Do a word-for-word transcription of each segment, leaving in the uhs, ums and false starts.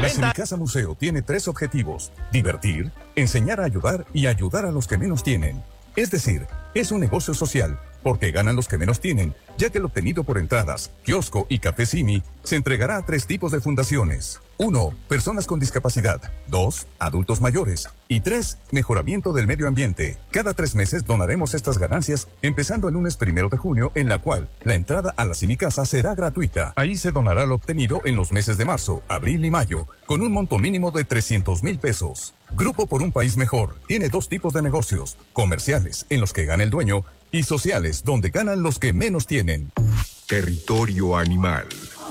La Cinicasa Museo tiene tres objetivos: divertir, enseñar a ayudar y ayudar a los que menos tienen. Es decir, es un negocio social, porque ganan los que menos tienen, ya que lo obtenido por entradas, kiosco y café Simi se entregará a tres tipos de fundaciones. Uno, personas con discapacidad. Dos, adultos mayores. Y tres, mejoramiento del medio ambiente. Cada tres meses donaremos estas ganancias, empezando el lunes primero de junio, en la cual la entrada a la Cinicasa será gratuita. Ahí se donará lo obtenido en los meses de marzo, abril y mayo, con un monto mínimo de trescientos mil pesos. Grupo por un País Mejor tiene dos tipos de negocios: comerciales, en los que gana el dueño, y sociales, donde ganan los que menos tienen. Territorio animal.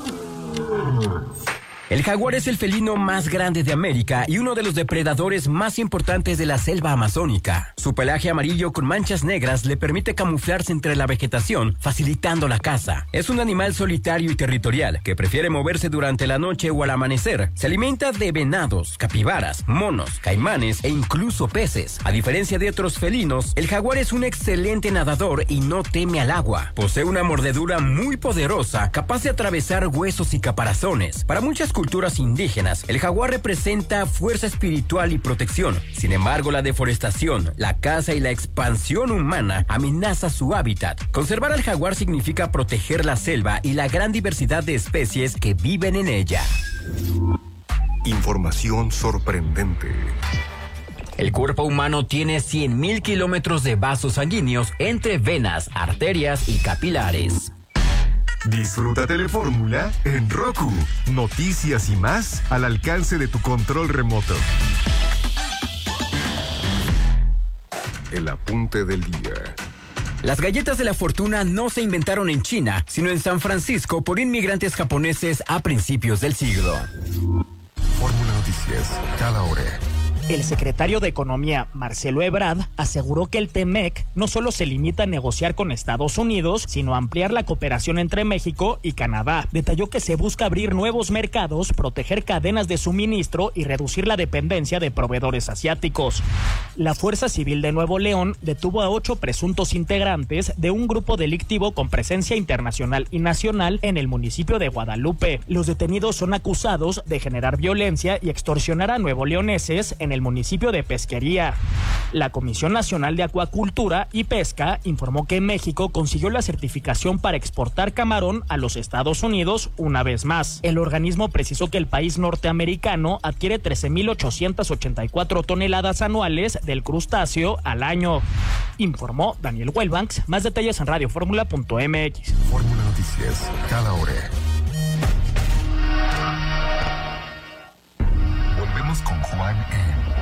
El jaguar es el felino más grande de América y uno de los depredadores más importantes de la selva amazónica. Su pelaje amarillo con manchas negras le permite camuflarse entre la vegetación, facilitando la caza. Es un animal solitario y territorial que prefiere moverse durante la noche o al amanecer. Se alimenta de venados, capibaras, monos, caimanes e incluso peces. A diferencia de otros felinos, el jaguar es un excelente nadador y no teme al agua. Posee una mordedura muy poderosa, capaz de atravesar huesos y caparazones. Para muchas culturas indígenas, el jaguar representa fuerza espiritual y protección. Sin embargo, la deforestación, la caza y la expansión humana amenaza su hábitat. Conservar al jaguar significa proteger la selva y la gran diversidad de especies que viven en ella. Información sorprendente. El cuerpo humano tiene cien mil kilómetros de vasos sanguíneos entre venas, arterias y capilares. Disfruta Telefórmula en Roku. Noticias y más al alcance de tu control remoto. El apunte del día. Las galletas de la fortuna no se inventaron en China, sino en San Francisco por inmigrantes japoneses a principios del siglo. Fórmula Noticias, cada hora. El secretario de Economía, Marcelo Ebrard, aseguró que el T-MEC no solo se limita a negociar con Estados Unidos, sino a ampliar la cooperación entre México y Canadá. Detalló que se busca abrir nuevos mercados, proteger cadenas de suministro y reducir la dependencia de proveedores asiáticos. La Fuerza Civil de Nuevo León detuvo a ocho presuntos integrantes de un grupo delictivo con presencia internacional y nacional en el municipio de Guadalupe. Los detenidos son acusados de generar violencia y extorsionar a nuevoleoneses en el municipio de Pesquería. La Comisión Nacional de Acuacultura y Pesca informó que México consiguió la certificación para exportar camarón a los Estados Unidos una vez más. El organismo precisó que el país norteamericano adquiere trece mil ochocientas ochenta y cuatro toneladas anuales del crustáceo al año. Informó Daniel Wellbanks. Más detalles en radioformula punto m x. Fórmula Noticias, cada hora. Volvemos con Juan en